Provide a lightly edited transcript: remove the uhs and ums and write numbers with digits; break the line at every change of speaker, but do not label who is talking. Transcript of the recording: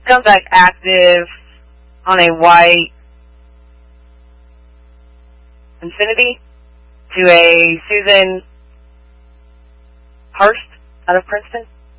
Comes back active on a white Infinity to a Susan Hurst out of Princeton.